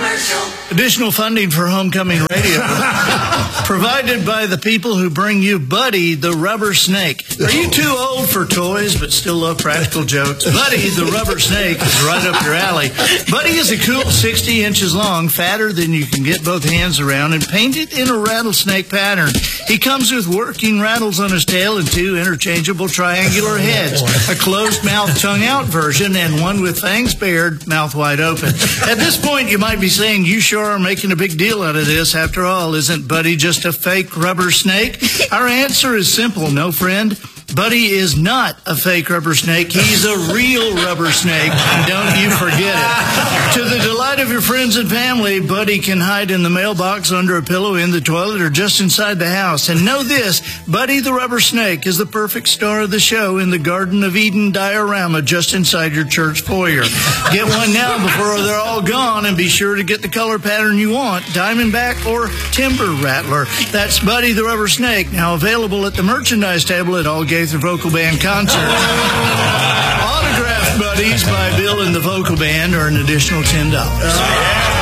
Additional funding for Homecoming Radio provided by the people who bring you Buddy the Rubber Snake. Are you too old for toys but still love practical jokes? Buddy the Rubber Snake is right up your alley. Buddy is a cool 60 inches long, fatter than you can get both hands around, and painted in a rattlesnake pattern. He comes with working rattles on his tail and 2 interchangeable triangular heads, a closed mouth tongue out version, and one with fangs bared, mouth wide open. At this point, you might be saying, you sure are making a big deal out of this. After all, isn't Buddy just a fake rubber snake? Our answer is simple, no friend. Buddy is not a fake rubber snake. He's a real rubber snake. Don't you forget it. To the delight of your friends and family, Buddy can hide in the mailbox, under a pillow, in the toilet, or just inside the house. And know this, Buddy the Rubber Snake is the perfect star of the show in the Garden of Eden diorama just inside your church foyer. Get one now before they're all gone, and be sure to get the color pattern you want, Diamondback or Timber Rattler. That's Buddy the Rubber Snake, now available at the merchandise table at all Gaither Vocal Band concerts. Autographed Buddies by Bill and the Vocal Band are an additional $10.